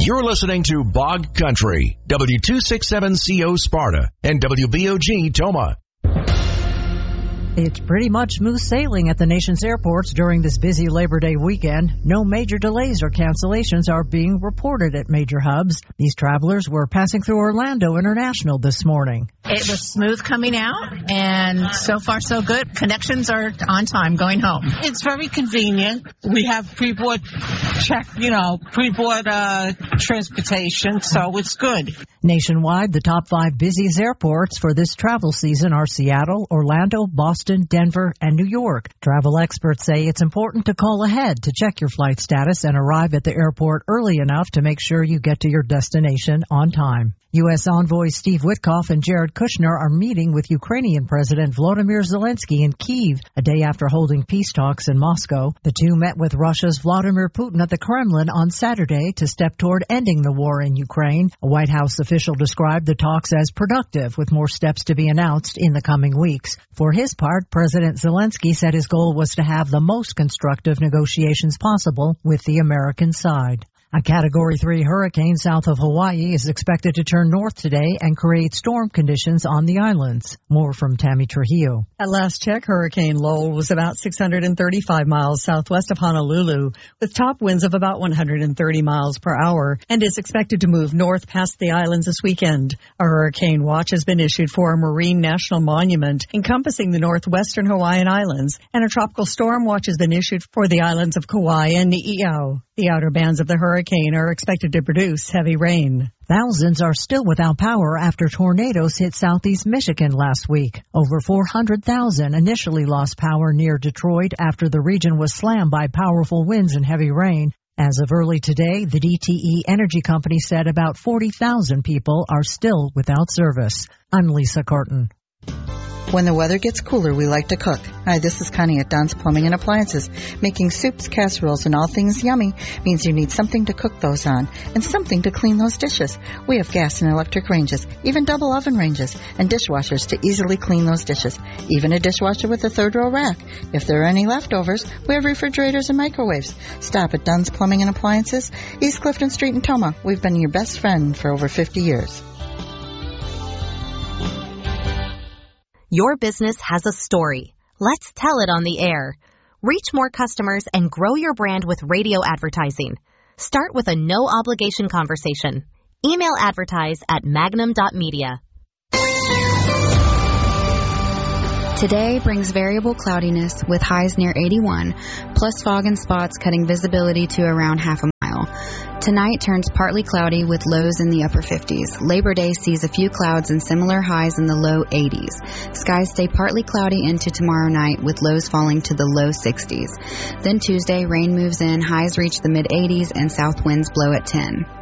You're listening to Bog Country, W267CO Sparta, and WBOG Toma. It's pretty much smooth sailing at the nation's airports during this busy Labor Day weekend. No major delays or cancellations are being reported at major hubs. These travelers were passing through Orlando International this morning. It was smooth coming out, and so far so good. Connections are on time going home. It's very convenient. We have pre-board transportation, so it's good. Nationwide, the top 5 busiest airports for this travel season are Seattle, Orlando, Boston, Denver, and New York. Travel experts say it's important to call ahead to check your flight status and arrive at the airport early enough to make sure you get to your destination on time. U.S. envoys Steve Witkoff and Jared Kushner are meeting with Ukrainian President Volodymyr Zelensky in Kyiv a day after holding peace talks in Moscow. The two met with Russia's Vladimir Putin at the Kremlin on Saturday to step toward ending the war in Ukraine. A White House official described the talks as productive, with more steps to be announced in the coming weeks. For his part, President Zelensky said his goal was to have the most constructive negotiations possible with the American side. A Category 3 hurricane south of Hawaii is expected to turn north today and create storm conditions on the islands. More from Tammy Trujillo. At last check, Hurricane Lowell was about 635 miles southwest of Honolulu, with top winds of about 130 miles per hour, and is expected to move north past the islands this weekend. A hurricane watch has been issued for a marine national monument encompassing the northwestern Hawaiian Islands, and a tropical storm watch has been issued for the islands of Kauai and Ni'ihau. The outer bands of the hurricane are expected to produce heavy rain. Thousands are still without power after tornadoes hit southeast Michigan last week. Over 400,000 initially lost power near Detroit after the region was slammed by powerful winds and heavy rain. As of early today, the DTE Energy Company said about 40,000 people are still without service. I'm Lisa Carton. When the weather gets cooler, we like to cook. Hi, this is Connie at Don's Plumbing and Appliances. Making soups, casseroles, and all things yummy means you need something to cook those on and something to clean those dishes. We have gas and electric ranges, even double oven ranges, and dishwashers to easily clean those dishes. Even a dishwasher with a third-row rack. If there are any leftovers, we have refrigerators and microwaves. Stop at Don's Plumbing and Appliances, East Clifton Street in Toma. We've been your best friend for over 50 years. Your business has a story. Let's tell it on the air. Reach more customers and grow your brand with radio advertising. Start with a no-obligation conversation. Email advertise at magnum.media. Today brings variable cloudiness with highs near 81, plus fog and spots cutting visibility to around half a mile. Tonight turns partly cloudy with lows in the upper 50s. Labor Day sees a few clouds and similar highs in the low 80s. Skies stay partly cloudy into tomorrow night with lows falling to the low 60s. Then Tuesday, rain moves in, highs reach the mid 80s, and south winds blow at 10.